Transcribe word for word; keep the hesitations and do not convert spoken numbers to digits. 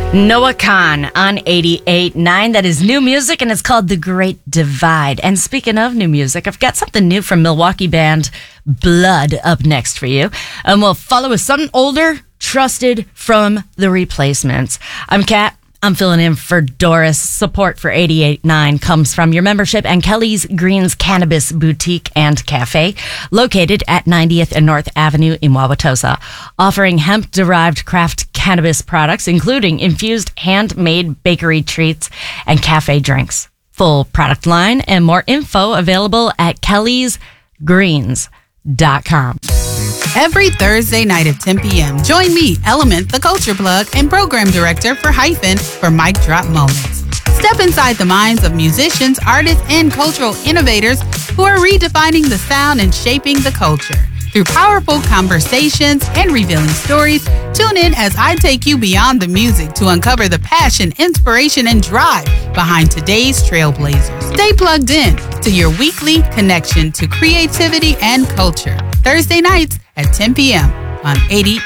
Noah Kahn on eighty-eight point nine. That is new music, and it's called The Great Divide. And speaking of new music, I've got something new from Milwaukee band Blood up next for you. And we'll follow with something older, trusted from The Replacements. I'm Kat. I'm filling in for Doris. Support for eighty-eight point nine comes from your membership and Kelly's Greens Cannabis Boutique and Cafe, located at ninetieth and North Avenue in Wauwatosa, offering hemp-derived craft cannabis products, including infused handmade bakery treats and cafe drinks. Full product line and more info available at kellys greens dot com. Every Thursday night at ten p.m., join me, Element, the culture plug, and program director for Hyphen for Mic Drop Moments. Step inside the minds of musicians, artists, and cultural innovators who are redefining the sound and shaping the culture. Through powerful conversations and revealing stories, tune in as I take you beyond the music to uncover the passion, inspiration, and drive behind today's trailblazers. Stay plugged in to your weekly connection to creativity and culture. Thursday nights at ten p.m. on eighty-eight